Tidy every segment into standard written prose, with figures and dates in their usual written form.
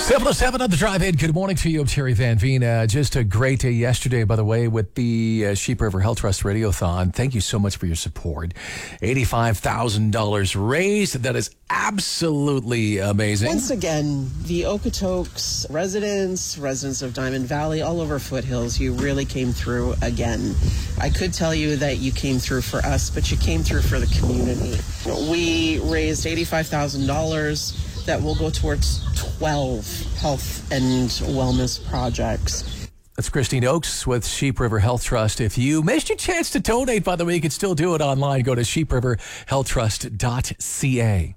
7:07 on the drive-in. Good morning to you. I'm Terry Van Veen. Just a great day yesterday, by the way, with the Sheep River Health Trust Radiothon. Thank you so much for your support. $85,000 raised. That is absolutely amazing. Once again, the Okotoks residents of Diamond Valley, all over Foothills, you really came through again. I could tell you that you came through for us, but you came through for the community. We raised $85,000 that will go towards 12 health and wellness projects. That's Christine Oakes with Sheep River Health Trust. If you missed your chance to donate, by the way, you can still do it online. Go to sheepriverhealthtrust.ca.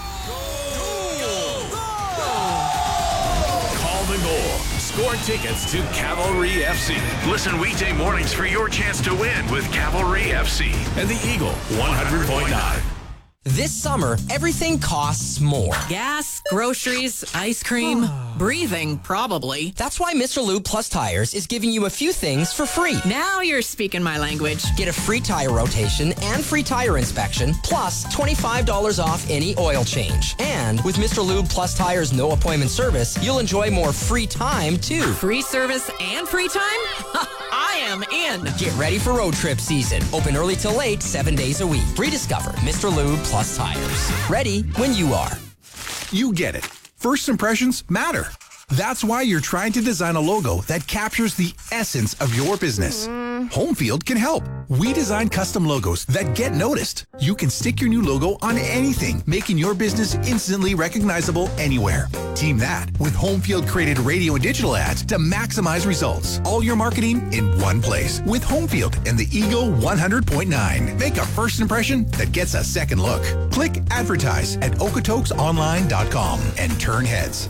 Call the goal. Score tickets to Cavalry FC. Listen weekday mornings for your chance to win with Cavalry FC and the Eagle 100.9. This summer, everything costs more. Gas, groceries, ice cream, breathing, probably. That's why Mr. Lube Plus Tires is giving you a few things for free. Now you're speaking my language. Get a free tire rotation and free tire inspection, plus $25 off any oil change. And with Mr. Lube Plus Tires no appointment service, you'll enjoy more free time, too. Free service and free time? I am in. Get ready for road trip season. Open early till late, 7 days a week. Rediscover Mr. Lube Plus Tires. Ready when you are. You get it. First impressions matter. That's why you're trying to design a logo that captures the essence of your business. Homefield can help. We design custom logos that get noticed. You can stick your new logo on anything, making your business instantly recognizable anywhere. Team that with Homefield created radio and digital ads to maximize results. All your marketing in one place with Homefield and the Eagle 100.9. Make a first impression that gets a second look. Click advertise at okotokesonline.com and turn heads.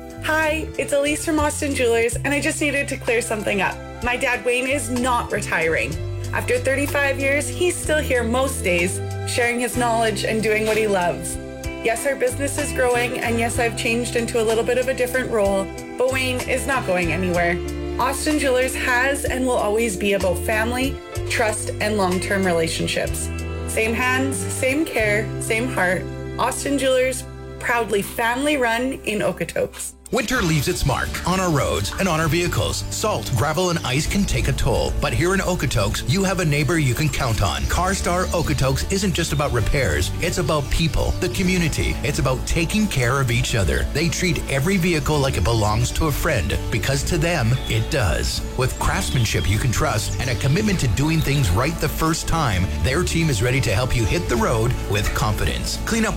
Hi, it's Elise from Austin Jewelers, and I just needed to clear something up. My dad, Wayne, is not retiring. After 35 years, he's still here most days, sharing his knowledge and doing what he loves. Yes, our business is growing, and yes, I've changed into a little bit of a different role, but Wayne is not going anywhere. Austin Jewelers has and will always be about family, trust, and long-term relationships. Same hands, same care, same heart. Austin Jewelers, proudly family-run in Okotoks. Winter leaves its mark on our roads and on our vehicles. Salt, gravel, and ice can take a toll. But here in Okotoks, you have a neighbor you can count on. CarStar Okotoks isn't just about repairs. It's about people, the community. It's about taking care of each other. They treat every vehicle like it belongs to a friend, because to them, it does. With craftsmanship you can trust and a commitment to doing things right the first time, their team is ready to help you hit the road with confidence. Clean up